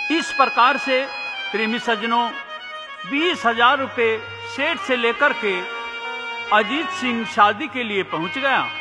इस प्रकार से प्रेमी सज्जनों 20,000 रुपये सेठ से लेकर के अजीत सिंह शादी के लिए पहुंच गया।